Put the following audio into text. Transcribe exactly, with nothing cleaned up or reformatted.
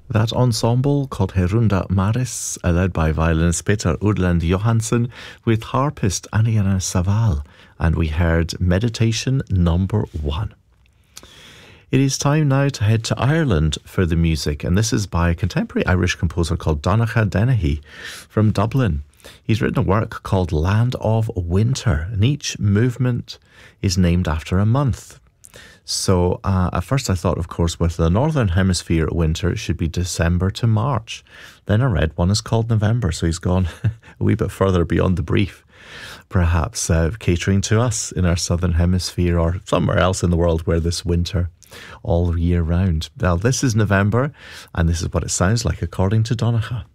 That ensemble called Herunda Maris, uh, led by violinist Peter Udland Johansson with harpist Aniana Saval, and we heard Meditation Number One. It is time now to head to Ireland for the music, and this is by a contemporary Irish composer called Donnacha Dennehy from Dublin. He's written a work called Land of Winter, and each movement is named after a month. So uh, at first I thought, of course, with the Northern Hemisphere winter, it should be December to March. Then I read one is called November, so he's gone a wee bit further beyond the brief, perhaps uh, catering to us in our Southern Hemisphere or somewhere else in the world where this winter all year round. Well, this is November, and this is what it sounds like according to Donnacha.